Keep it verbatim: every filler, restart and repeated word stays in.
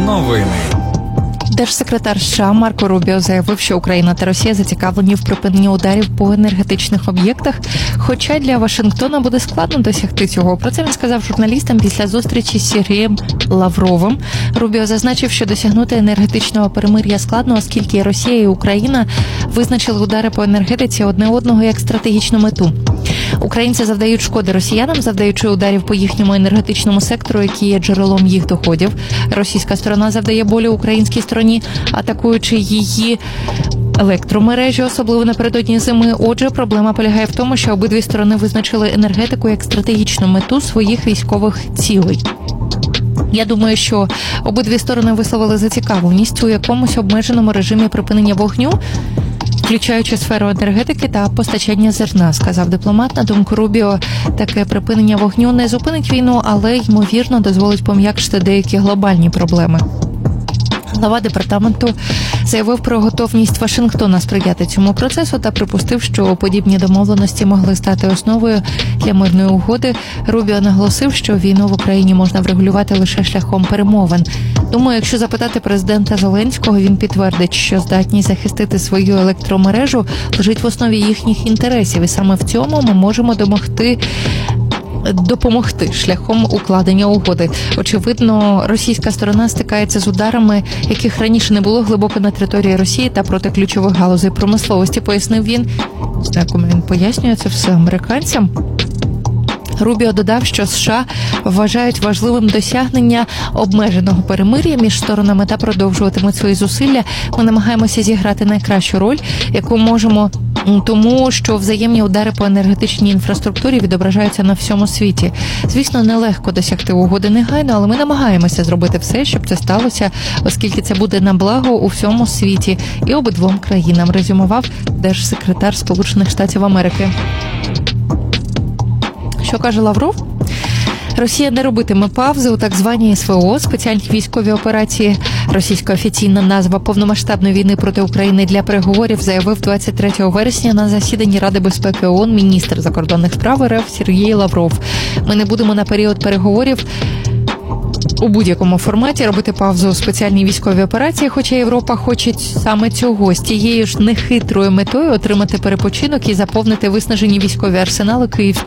Новини. Держсекретар США Марко Рубіо заявив, що Україна та Росія зацікавлені в припиненні ударів по енергетичних об'єктах, хоча для Вашингтона буде складно досягти цього. Про це він сказав журналістам після зустрічі з Сергієм Лавровим. Рубіо зазначив, що досягнути енергетичного перемир'я складно, оскільки Росія і Україна визначили удари по енергетиці одне одного як стратегічну мету. Українці завдають шкоди росіянам, завдаючи ударів по їхньому енергетичному сектору, який є джерелом їх доходів. Російська сторона завдає болю українській стороні, атакуючи її електромережі, особливо напередодні зими. Отже, проблема полягає в тому, що обидві сторони визначили енергетику як стратегічну мету своїх військових цілей. Я думаю, що обидві сторони висловили зацікавленість у якомусь обмеженому режимі припинення вогню, включаючи сферу енергетики та постачання зерна, сказав дипломат. На думку Рубіо, таке припинення вогню не зупинить війну, але, ймовірно, дозволить пом'якшити деякі глобальні проблеми. Глава департаменту заявив про готовність Вашингтона сприяти цьому процесу та припустив, що подібні домовленості могли стати основою для мирної угоди. Рубіо наголосив, що війну в Україні можна врегулювати лише шляхом перемовин. Думаю, якщо запитати президента Зеленського, він підтвердить, що здатність захистити свою електромережу лежить в основі їхніх інтересів, і саме в цьому ми можемо домогти допомогти шляхом укладення угоди. Очевидно, російська сторона стикається з ударами, яких раніше не було глибоко на території Росії та проти ключових галузей промисловості, пояснив він. Так, він пояснює це все американцям. Рубіо додав, що США вважають важливим досягнення обмеженого перемир'я між сторонами та продовжуватимуть свої зусилля. Ми намагаємося зіграти найкращу роль, яку можемо, тому що взаємні удари по енергетичній інфраструктурі відображаються на всьому світі. Звісно, нелегко досягти угоди негайно, але ми намагаємося зробити все, щоб це сталося, оскільки це буде на благо у всьому світі і обидвом країнам, резюмував держсекретар Сполучених Штатів Америки. Що каже Лавров? Росія не робитиме паузи у так званій ес ве о, спеціальні військові операції. Російська офіційна назва повномасштабної війни проти України для переговорів заявив двадцять третього вересня на засіданні Ради безпеки ООН міністр закордонних справ РФ Сергій Лавров. Ми не будемо на період переговорів у будь-якому форматі робити паузу у спеціальній військовій операції, хоча Європа хоче саме цього, з тією ж нехитрою метою отримати перепочинок і заповнити виснажені військові арсенали Київської